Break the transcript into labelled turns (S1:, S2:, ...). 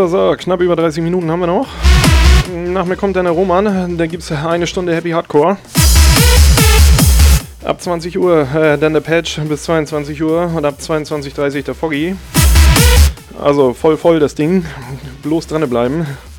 S1: So, knapp über 30 Minuten haben wir noch. Nach mir kommt dann der Roman, da gibt es eine Stunde Happy Hardcore. Ab 20 Uhr dann der Patch bis 22 Uhr und ab 22:30 der Foggy. Also voll das Ding, bloß dran bleiben.